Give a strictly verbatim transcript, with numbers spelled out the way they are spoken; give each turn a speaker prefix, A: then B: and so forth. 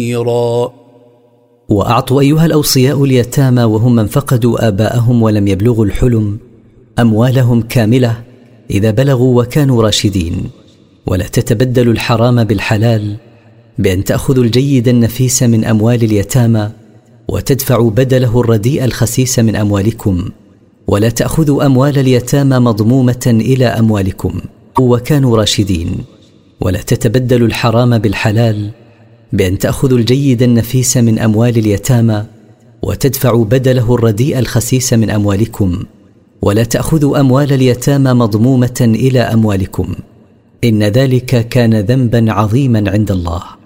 A: وأعطوا أيها الأوصياء اليتامى وهم من فقدوا آباءهم ولم يبلغوا الحلم أموالهم كاملة إذا بلغوا وكانوا راشدين، ولا تتبدلوا الحرام بالحلال بأن تأخذوا الجيد النفيس من أموال اليتامى وتدفعوا بدله الرديء الخسيس من أموالكم، ولا تأخذوا أموال اليتامى مضمومة إلى أموالكم وكانوا راشدين، ولا تتبدلوا الحرام بالحلال بأن تأخذوا الجيد النفيس من أموال اليتامى وتدفعوا بدله الرديء الخسيس من أموالكم، ولا تأخذوا أموال اليتامى مضمومة إلى أموالكم، إن ذلك كان ذنبا عظيما عند الله.